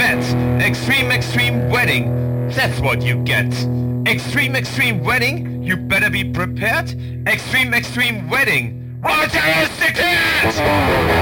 ticket. Extreme, extreme wedding. That's what you get. Extreme, extreme wedding. You better be prepared. Extreme, extreme wedding. What is ticket?